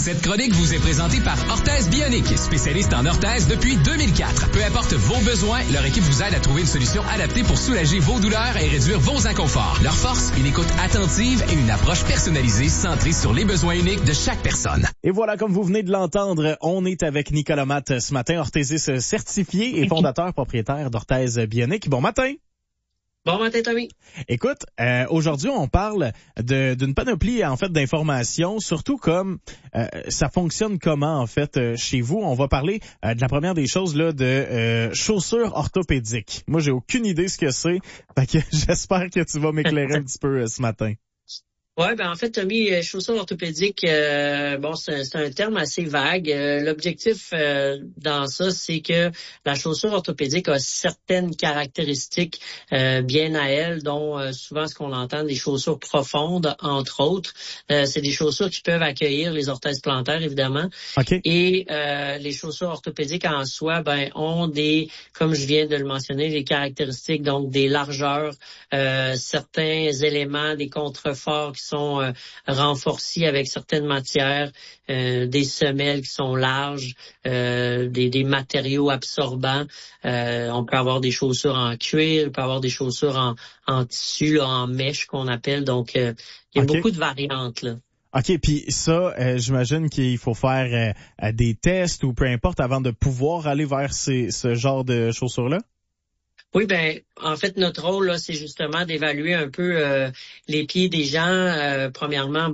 Cette chronique vous est présentée par Orthèse Bionique, spécialiste en orthèse depuis 2004. Peu importe vos besoins, leur équipe vous aide à trouver une solution adaptée pour soulager vos douleurs et réduire vos inconforts. Leur force, une écoute attentive et une approche personnalisée centrée sur les besoins uniques de chaque personne. Et voilà, comme vous venez de l'entendre, on est avec Nicolas Matte ce matin, orthésiste certifié et fondateur propriétaire d'Orthèse Bionique. Bon matin! Bon matin, Tommy. Écoute, aujourd'hui, on parle d'une panoplie, en fait, d'informations, surtout comme ça fonctionne comment, en fait, chez vous. On va parler de la première des choses, là, de chaussures orthopédiques. Moi, j'ai aucune idée ce que c'est, fait que j'espère que tu vas m'éclairer un petit peu ce matin. Ouais, ben en fait, Tommy, chaussures orthopédiques, c'est un terme assez vague. L'objectif dans ça, c'est que la chaussure orthopédique a certaines caractéristiques bien à elle, dont souvent ce qu'on entend des chaussures profondes, entre autres. C'est des chaussures qui peuvent accueillir les orthèses plantaires, évidemment. Okay. Et les chaussures orthopédiques en soi, ont des, comme je viens de le mentionner, des caractéristiques, donc des largeurs, certains éléments, des contreforts qui sont renforcés avec certaines matières, des semelles qui sont larges, des matériaux absorbants. On peut avoir des chaussures en cuir, on peut avoir des chaussures en tissu, là, en mèche qu'on appelle. Donc, il y a beaucoup de variantes, là. OK, puis ça, j'imagine qu'il faut faire des tests ou peu importe avant de pouvoir aller vers ce genre de chaussures-là? Oui, en fait, notre rôle, là, c'est justement d'évaluer un peu les pieds des gens. Premièrement,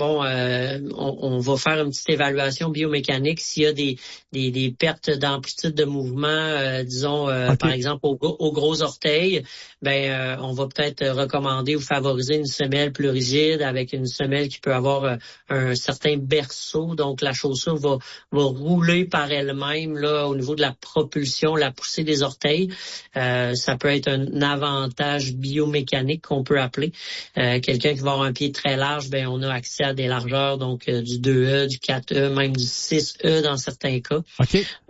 on va faire une petite évaluation biomécanique s'il y a des pertes d'amplitude de mouvement, okay. Par exemple, au gros orteil. On va peut-être recommander ou favoriser une semelle plus rigide avec une semelle qui peut avoir un certain berceau. Donc, la chaussure va rouler par elle-même là au niveau de la propulsion, la poussée des orteils. Ça peut être un avantage biomécanique qu'on peut appeler. Quelqu'un qui va avoir un pied très large, on a accès à des largeurs, donc du 2E, du 4E, même du 6E dans certains cas. Okay.